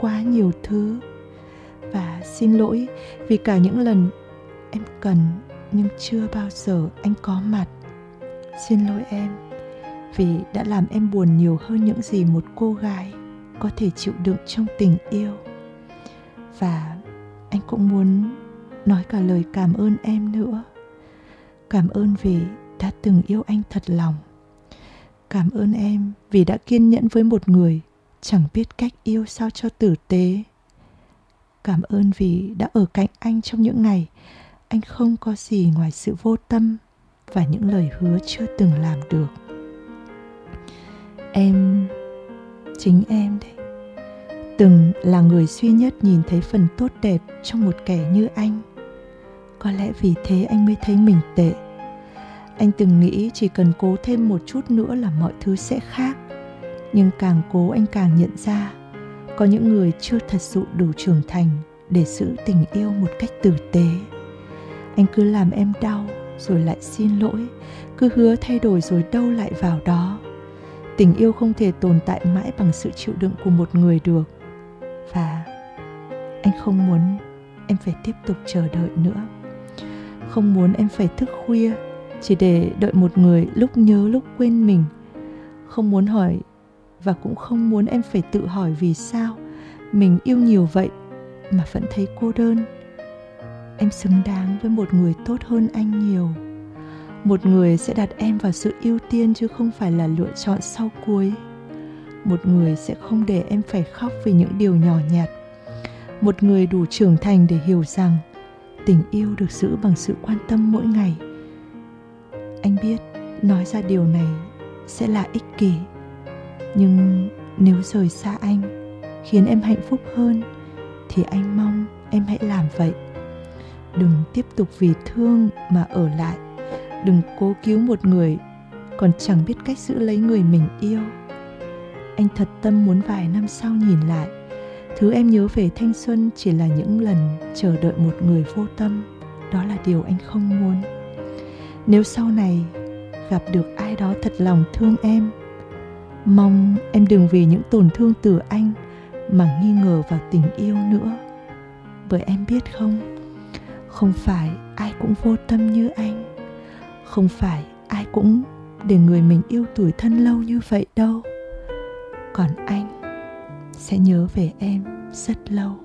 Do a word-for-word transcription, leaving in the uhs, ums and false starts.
quá nhiều thứ. Và xin lỗi vì cả những lần em cần nhưng chưa bao giờ anh có mặt. Xin lỗi em vì đã làm em buồn nhiều hơn những gì một cô gái có thể chịu đựng trong tình yêu. Và anh cũng muốn nói cả lời cảm ơn em nữa. Cảm ơn vì đã từng yêu anh thật lòng. Cảm ơn em vì đã kiên nhẫn với một người chẳng biết cách yêu sao cho tử tế. Cảm ơn vì đã ở cạnh anh trong những ngày anh không có gì ngoài sự vô tâm và những lời hứa chưa từng làm được. Em, chính em đấy, từng là người duy nhất nhìn thấy phần tốt đẹp trong một kẻ như anh. Có lẽ vì thế anh mới thấy mình tệ. Anh từng nghĩ chỉ cần cố thêm một chút nữa là mọi thứ sẽ khác. Nhưng càng cố anh càng nhận ra có những người chưa thật sự đủ trưởng thành để giữ tình yêu một cách tử tế. Anh cứ làm em đau rồi lại xin lỗi, cứ hứa thay đổi rồi đâu lại vào đó. Tình yêu không thể tồn tại mãi bằng sự chịu đựng của một người được. Và anh không muốn em phải tiếp tục chờ đợi nữa. Không muốn em phải thức khuya chỉ để đợi một người lúc nhớ lúc quên mình. Không muốn hỏi và cũng không muốn em phải tự hỏi vì sao mình yêu nhiều vậy mà vẫn thấy cô đơn. Em xứng đáng với một người tốt hơn anh nhiều. Một người sẽ đặt em vào sự ưu tiên chứ không phải là lựa chọn sau cuối. Một người sẽ không để em phải khóc vì những điều nhỏ nhặt. Một người đủ trưởng thành để hiểu rằng tình yêu được giữ bằng sự quan tâm mỗi ngày. Anh biết nói ra điều này sẽ là ích kỷ, nhưng nếu rời xa anh khiến em hạnh phúc hơn thì anh mong em hãy làm vậy. Đừng tiếp tục vì thương mà ở lại. Đừng cố cứu một người còn chẳng biết cách giữ lấy người mình yêu. Anh thật tâm muốn vài năm sau nhìn lại, thứ em nhớ về thanh xuân chỉ là những lần chờ đợi một người vô tâm. Đó là điều anh không muốn. Nếu sau này gặp được ai đó thật lòng thương em, mong em đừng vì những tổn thương từ anh mà nghi ngờ vào tình yêu nữa. Bởi em biết không, không phải ai cũng vô tâm như anh. Không phải ai cũng để người mình yêu tủi thân lâu như vậy đâu. Còn anh sẽ nhớ về em rất lâu.